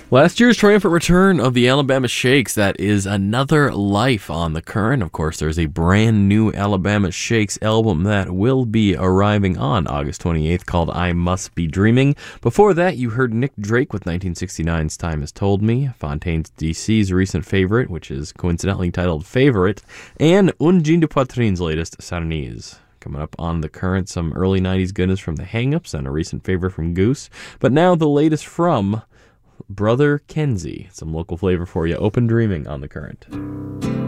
Last year's triumphant return of the Alabama Shakes. That is Another Life on the Current. Of course, there's a brand new Alabama Shakes album that will be arriving on August 28th called I Must Be Dreaming. Before that, you heard Nick Drake with 1969's Time Has Told Me, Fontaine's DC's recent favorite, which is coincidentally titled Favorite, and Un Jean de Poitrine's latest, Sarnese. Coming up on the Current, some early 90s goodness from the Hang-Ups and a recent favorite from Goose. But now the latest from Brother Kenzie. Some local flavor for you. Open Dreaming on the Current.